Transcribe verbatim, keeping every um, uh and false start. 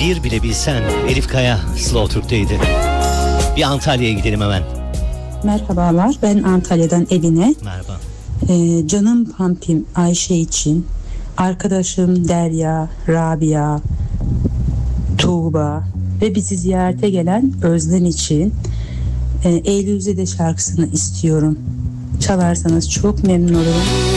Bir bile bilsen. Elif Kaya Slow Türk'teydi. Bir Antalya'ya gidelim hemen. Merhabalar, ben Antalya'dan Eline. Merhaba. Ee, canım Pampim Ayşe için, arkadaşım Derya, Rabia, Tuğba ve bizi ziyarete gelen Özlem için e, Eylül'de de şarkısını istiyorum. Çalarsanız çok memnun olurum.